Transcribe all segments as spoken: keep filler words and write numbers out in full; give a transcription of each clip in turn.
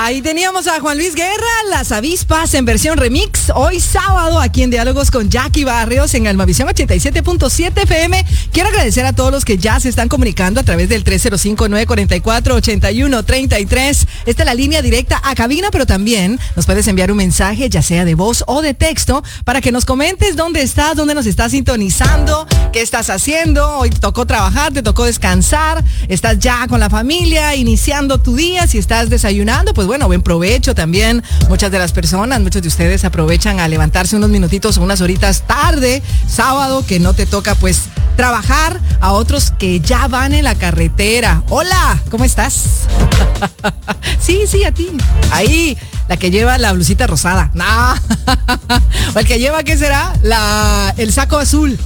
Ahí teníamos a Juan Luis Guerra, Las Avispas en versión remix. Hoy sábado aquí en Diálogos con Jackie Barrios en Almavisión ochenta y siete punto siete F M. Quiero agradecer a todos los que ya se están comunicando a través del tres cero cinco, nueve cuatro cuatro, ocho uno tres tres. Esta es la línea directa a cabina, pero también nos puedes enviar un mensaje, ya sea de voz o de texto, para que nos comentes dónde estás, dónde nos estás sintonizando, qué estás haciendo. Hoy te tocó trabajar, te tocó descansar, estás ya con la familia, iniciando tu día. Si estás desayunando, pues bueno, buen provecho también. Muchas de las personas, muchos de ustedes aprovechan a levantarse unos minutitos o unas horitas tarde, sábado, que no te toca pues trabajar. A otros que ya van en la carretera. Hola, ¿cómo estás? Sí, sí, a ti. Ahí, la que lleva la blusita rosada. No. O el que lleva, ¿qué será? La, el saco azul.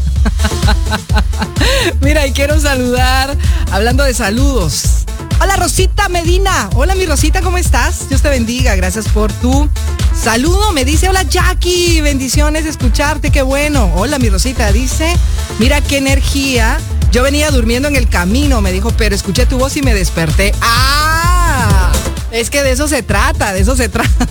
Mira, y quiero saludar, hablando de saludos. Hola, Rosita Medina. Hola, mi Rosita, ¿cómo estás? Dios te bendiga, gracias por tu saludo. Me dice, hola, Jackie, bendiciones de escucharte, qué bueno. Hola, mi Rosita, dice, mira qué energía. Yo venía durmiendo en el camino, me dijo, pero escuché tu voz y me desperté. ¡Ah! Es que de eso se trata, de eso se trata.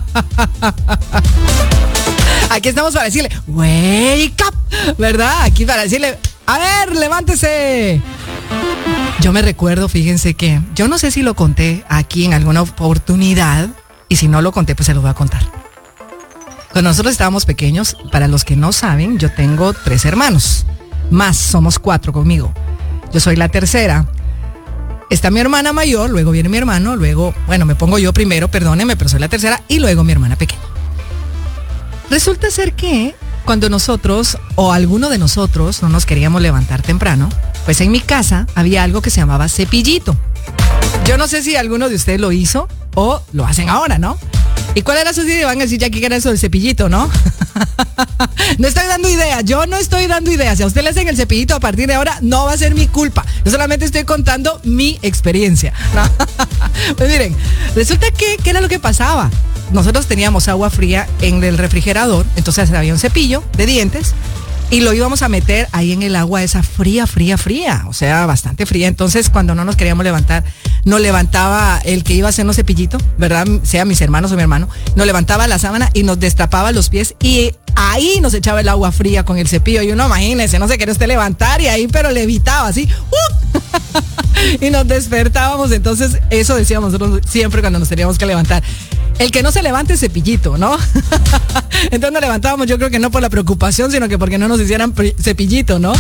Aquí estamos para decirle, wake up, ¿verdad? Aquí para decirle, a ver, levántese. Yo me recuerdo, fíjense que, yo no sé si lo conté aquí en alguna oportunidad, y si no lo conté, pues se lo voy a contar. Cuando nosotros estábamos pequeños, para los que no saben, yo tengo tres hermanos, más, somos cuatro conmigo. Yo soy la tercera. Está mi hermana mayor, luego viene mi hermano, luego, bueno, me pongo yo primero, perdónenme, pero soy la tercera, y luego mi hermana pequeña. Resulta ser que cuando nosotros, o alguno de nosotros, no nos queríamos levantar temprano, pues en mi casa había algo que se llamaba cepillito. Yo no sé si alguno de ustedes lo hizo o lo hacen ahora, ¿no? ¿Y cuál era su idea? Van a decir, ya que era eso del cepillito, ¿no? No estoy dando ideas, yo no estoy dando ideas. Si a usted le hacen el cepillito a partir de ahora, no va a ser mi culpa. Yo solamente estoy contando mi experiencia, ¿no? Pues miren, resulta que, ¿qué era lo que pasaba? Nosotros teníamos agua fría en el refrigerador, entonces había un cepillo de dientes y lo íbamos a meter ahí en el agua esa fría, fría, fría, o sea, bastante fría. Entonces, cuando no nos queríamos levantar, nos levantaba el que iba a hacernos cepillito, ¿verdad? Sea mis hermanos o mi hermano, nos levantaba la sábana y nos destapaba los pies y ahí nos echaba el agua fría con el cepillo. Y uno, imagínese, no se quería usted levantar y ahí, pero levitaba así, ¡uh! Y nos despertábamos. Entonces, eso decíamos nosotros siempre cuando nos teníamos que levantar. El que no se levante, cepillito, ¿no? Entonces nos levantábamos, yo creo que no por la preocupación, sino que porque no nos hicieran cepillito, ¿no?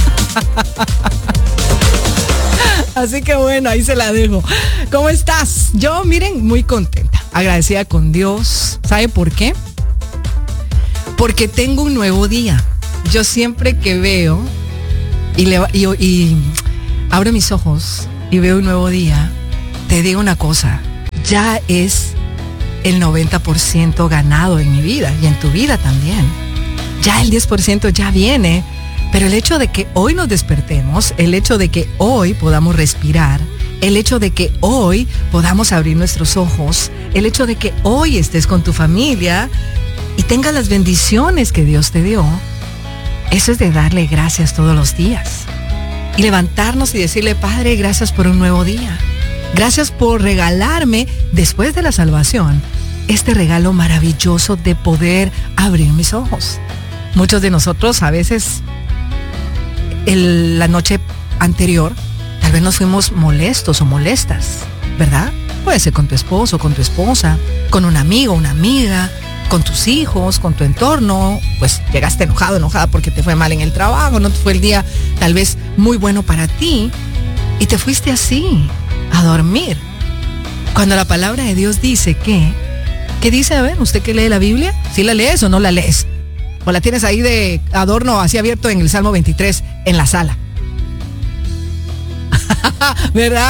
Así que bueno, ahí se la dejo. ¿Cómo estás? Yo, miren, muy contenta, agradecida con Dios. ¿Sabe por qué? Porque tengo un nuevo día. Yo siempre que veo y, le, y, y abro mis ojos y veo un nuevo día, te digo una cosa, ya es el noventa por ciento ganado en mi vida y en tu vida también. Ya el diez por ciento ya viene, pero el hecho de que hoy nos despertemos, el hecho de que hoy podamos respirar, el hecho de que hoy podamos abrir nuestros ojos, el hecho de que hoy estés con tu familia y tengas las bendiciones que Dios te dio, eso es de darle gracias todos los días. Y levantarnos y decirle, Padre, gracias por un nuevo día. Gracias por regalarme, después de la salvación, este regalo maravilloso de poder abrir mis ojos. Muchos de nosotros a veces, el, la noche anterior, tal vez nos fuimos molestos o molestas, ¿verdad? Puede ser con tu esposo, con tu esposa, con un amigo, una amiga, con tus hijos, con tu entorno. Pues llegaste enojado, enojada porque te fue mal en el trabajo, no fue el día tal vez muy bueno para ti y te fuiste así a dormir. Cuando la palabra de Dios dice que, ¿qué dice? A ver, ¿usted que lee la Biblia? ¿Sí la lees o no la lees? ¿O la tienes ahí de adorno así abierto en el Salmo veintitrés en la sala? ¿Verdad?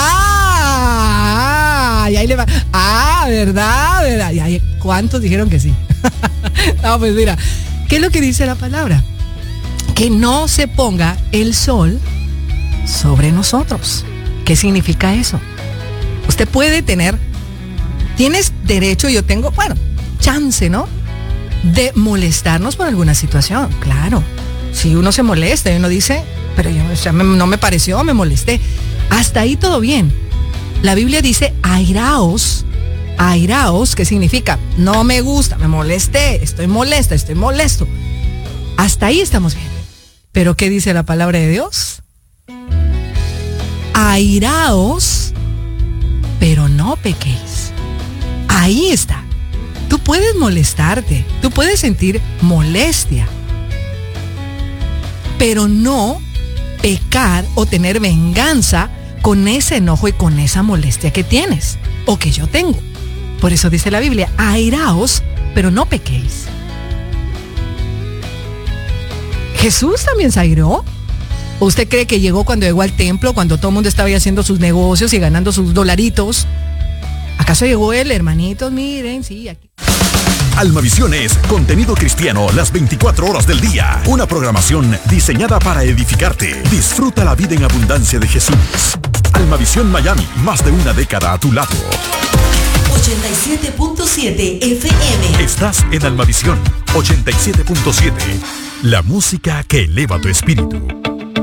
Ah, y ahí le va. Ah, ¿verdad? ¿Verdad? Y ahí, ¿cuántos dijeron que sí? No, pues mira, ¿qué es lo que dice la palabra? Que no se ponga el sol sobre nosotros. ¿Qué significa eso? Usted puede tener, tienes derecho, yo tengo, bueno, chance, ¿no? De molestarnos por alguna situación, claro. Si uno se molesta y uno dice, pero yo, o sea, me, no me pareció, me molesté. Hasta ahí todo bien. La Biblia dice, airaos Airaos, ¿qué significa? No me gusta, me molesté, estoy molesta, estoy molesto. Hasta ahí estamos bien. Pero ¿qué dice la palabra de Dios? Airaos, pero no pequéis. Ahí está. Tú puedes molestarte, tú puedes sentir molestia, pero no pecar o tener venganza con ese enojo y con esa molestia que tienes o que yo tengo. Por eso dice la Biblia, airaos, pero no pequéis. ¿Jesús también se airó? ¿O usted cree que llegó cuando llegó al templo, cuando todo el mundo estaba haciendo sus negocios y ganando sus dolaritos? ¿Acaso llegó él, hermanitos? Miren, sí, aquí. Almavisión es contenido cristiano las veinticuatro horas del día. Una programación diseñada para edificarte. Disfruta la vida en abundancia de Jesús. Almavisión Miami, más de una década a tu lado. ochenta y siete punto siete F M. Estás en Almavisión ochenta y siete punto siete. La música que eleva tu espíritu.